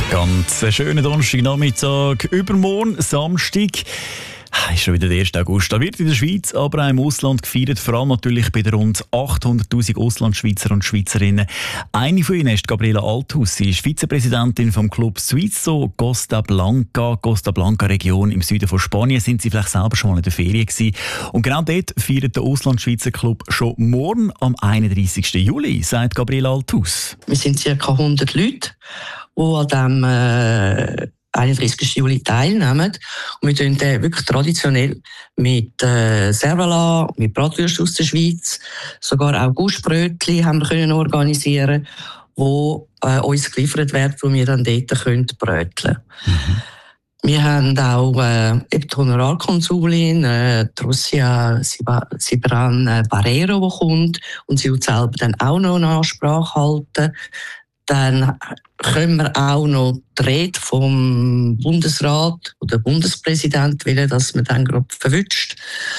Ganz einen schönen Donnerstagnachmittag. Übermorgen, Samstag, ist schon wieder der 1. August. Da wird in der Schweiz, aber auch im Ausland gefeiert, vor allem natürlich bei den rund 800'000 Auslandschweizer und Schweizerinnen. Eine von ihnen ist Gabriela Althaus. Sie ist Vizepräsidentin vom Club Suizo Costa Blanca Region im Süden von Spanien. Sind Sie vielleicht selber schon mal in der Ferien gewesen? Und genau dort feiert der Auslandschweizer Club schon morgen am 31. Juli, sagt Gabriela Althaus. Wir sind ca. 100 Leute, die an dem 31. Juli teilnehmen. Und wir tun wirklich traditionell mit Servala, mit Bratwürsten aus der Schweiz, sogar auch Guschbrötchen haben wir können organisieren, wo uns geliefert werden, wo wir dann dort bröteln können. Wir haben auch die Honorarkonsulin, Russia Sibran Barrero, die kommt und sie wird selber dann auch noch eine Ansprache halten. Dann können wir auch noch die Rede vom Bundesrat oder Bundespräsident, dass man dann gerade verwünscht,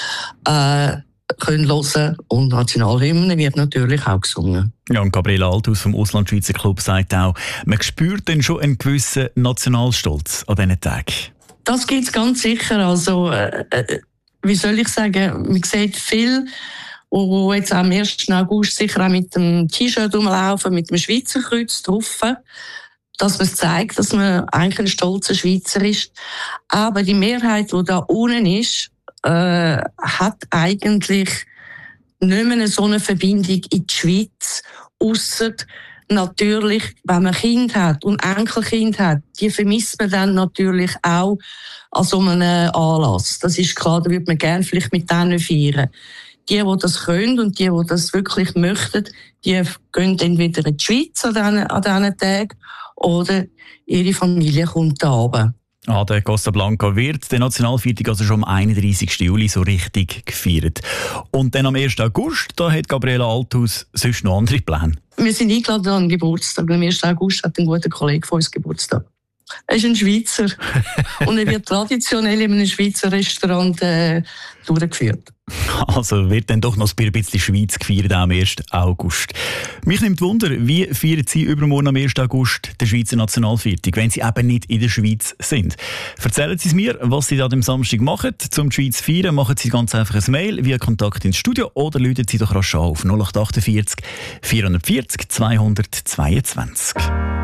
können hören. Und Nationalhymne wird natürlich auch gesungen. Ja, und Gabriela Althaus vom Auslandschweizer Club sagt auch, man spürt dann schon einen gewissen Nationalstolz an diesen Tagen. Das gibt es ganz sicher. Also, wie soll ich sagen, man sieht viel, und jetzt am 1. August sicher auch mit dem T-Shirt rumlaufen, mit dem Schweizer Kreuz drauf, dass man zeigt, dass man eigentlich ein stolzer Schweizer ist. Aber die Mehrheit, die da unten ist, hat eigentlich nicht mehr so eine Verbindung in die Schweiz, ausser natürlich, wenn man Kind hat und Enkelkind hat, die vermisst man dann natürlich auch an so einem Anlass. Das ist klar, da würde man gerne vielleicht mit denen feiern. Die das können und die das wirklich möchten, die gehen entweder in die Schweiz an diesen Tagen oder ihre Familie kommt da runter. An der Costa Blanca wird der Nationalviertag also schon am 31. Juli so richtig gefeiert. Und dann am 1. August, da hat Gabriela Althaus sonst noch andere Pläne. Wir sind eingeladen an den Geburtstag. Am 1. August hat ein guter Kollege von uns Geburtstag. Er ist ein Schweizer und er wird traditionell in einem Schweizer Restaurant durchgeführt. Also wird dann doch noch ein bisschen Schweiz gefeiert am 1. August. Mich nimmt Wunder, wie feiern Sie übermorgen am 1. August den Schweizer Nationalviertag, wenn Sie eben nicht in der Schweiz sind? Erzählen Sie es mir, was Sie da am Samstag machen. Zum die Schweiz feiern, machen Sie ganz einfach ein Mail via Kontakt ins Studio oder rufen Sie doch rasch auf 0848 440 222.